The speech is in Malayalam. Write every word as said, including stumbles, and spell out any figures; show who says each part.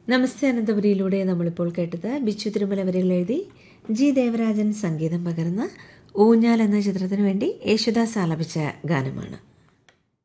Speaker 1: നമസ്തേ അനന്തപുരിയിലൂടെ നമ്മളിപ്പോൾ കേട്ടത് ബിച്ചു തിരുമല വരികൾ എഴുതി ജി ദേവരാജൻ സംഗീതം പകർന്ന ഊഞ്ഞാൽ എന്ന ചിത്രത്തിനു വേണ്ടി യേശുദാസ് ആലപിച്ച ഗാനമാണ്.